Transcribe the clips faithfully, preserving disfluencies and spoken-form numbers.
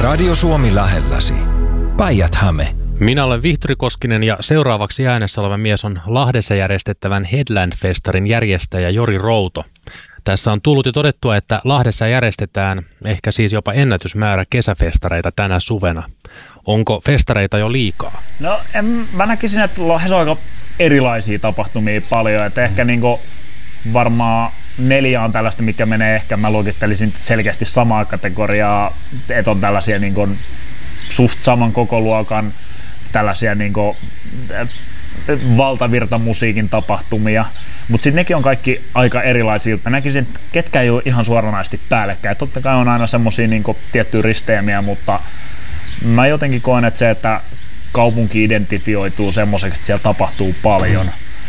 Radio Suomi lähelläsi. Päijät-Häme. Minä olen Vihtori Koskinen ja seuraavaksi äänessä oleva mies on Lahdessa järjestettävän Headland-festarin järjestäjä Jori Routo. Tässä on tullut jo todettua, että Lahdessa järjestetään ehkä siis jopa ennätysmäärä kesäfestareita tänä suvena. Onko festareita jo liikaa? No en, mä näkisin, että Lahdessa on aika erilaisia tapahtumia paljon. Että ehkä niinku varmaan neljä on tällaista, mikä menee ehkä, mä luokittelisin selkeästi samaa kategoriaa, että on tällaisia niinku suht saman kokoluokan tällaisia niinku valtavirtamusiikin tapahtumia, mutta sitten nekin on kaikki aika erilaisilta. Näkisin, että ketkä ei ole ihan suoranaisesti päällekkäin. Totta kai on aina semmosia niinku tiettyjä risteemiä, mutta mä jotenkin koen, että se, että kaupunki identifioituu semmoiseksi, että siellä tapahtuu paljon.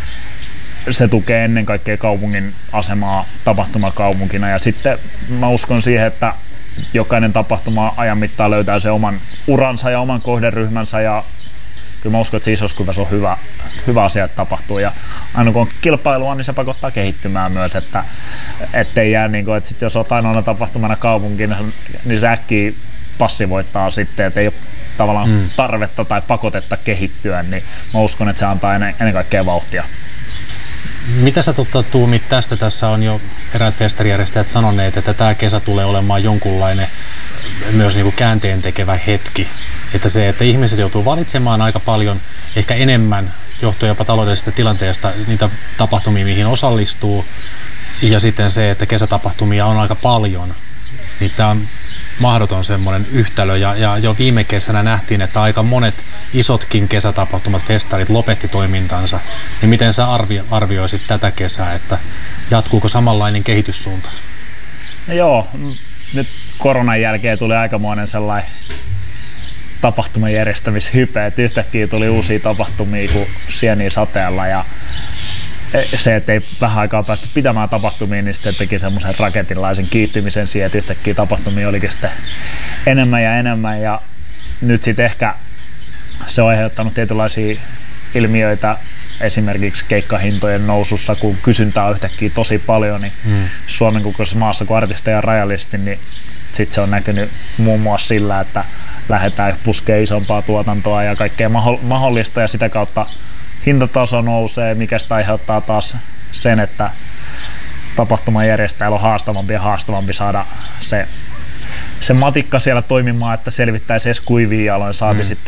Se tukee ennen kaikkea kaupungin asemaa tapahtumakaupunkina, ja sitten mä uskon siihen, että jokainen tapahtuma ajan mittaan löytää se oman uransa ja oman kohderyhmänsä, ja kyllä mä uskon, että se isossa kuvassa on hyvä, hyvä asia, että tapahtuu, ja aina kun on kilpailua, niin se pakottaa kehittymään myös, että ettei jää niin kuin, että sit jos olet ainoana tapahtumana kaupunkina, niin se äkkiä passivoittaa sitten, että ei ole tavallaan mm. tarvetta tai pakotetta kehittyä, niin mä uskon, että se antaa ennen, ennen kaikkea vauhtia. Mitä sä totta tuumit tästä? Tässä on jo eräät festarijärjestäjät sanoneet, että tämä kesä tulee olemaan jonkunlainen myös niin kuin käänteen tekevä hetki. Että se, että ihmiset joutuu valitsemaan aika paljon, ehkä enemmän, johtuen jopa taloudellisesta tilanteesta, niitä tapahtumia, mihin osallistuu. Ja sitten se, että kesätapahtumia on aika paljon. Niin tämä on mahdoton semmoinen yhtälö, ja, ja jo viime kesänä nähtiin, että aika monet isotkin kesätapahtumat, festarit lopetti toimintansa. Niin miten sä arvio, arvioisit tätä kesää, että jatkuuko samanlainen kehityssuunta? No joo, nyt koronan jälkeen tuli aikamoinen sellainen tapahtuman järjestämishype, että yhtäkkiä tuli uusia tapahtumia kuin sieniä sateella, ja se, että ei vähän aikaa päästä pitämään tapahtumia, niin sitten teki semmoisen raketinlaisen kiittymisen siihen, että yhtäkkiä tapahtumia olikin sitten enemmän ja enemmän, ja nyt sitten ehkä se on aiheuttanut tietynlaisia ilmiöitä esimerkiksi keikkahintojen nousussa, kun kysyntää on yhtäkkiä tosi paljon, niin mm. Suomen kokoisessa maassa, kun artisteja on rajallisesti, niin sitten se on näkynyt muun muassa sillä, että lähdetään puskemaan isompaa tuotantoa ja kaikkea mahdollista, ja sitä kautta hintataso nousee, mikä sitä aiheuttaa taas sen, että tapahtuman järjestäjällä on haastavampi ja haastavampi saada se, se matikka siellä toimimaan, että selvittäisi edes kuivia jaloin, saati mm. sitten